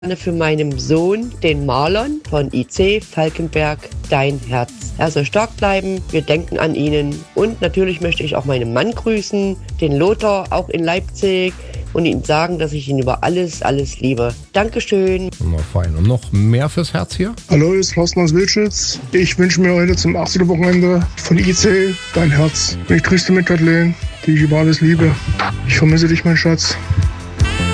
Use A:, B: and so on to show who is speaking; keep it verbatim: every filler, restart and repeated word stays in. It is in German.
A: Für meinen Sohn, den Marlon von I C Falkenberg, dein Herz. Er soll stark bleiben, wir denken an ihn. Und natürlich möchte ich auch meinen Mann grüßen, den Lothar, auch in Leipzig, und ihm sagen, dass ich ihn über alles, alles liebe. Dankeschön.
B: Na fein. Und noch mehr fürs Herz hier?
C: Hallo, hier ist Thorsten aus Wildschütz. Ich wünsche mir heute zum achtziger Wochenende von I C dein Herz. Und ich grüße dich mit Kathleen, die ich über alles liebe. Ich vermisse dich, mein Schatz.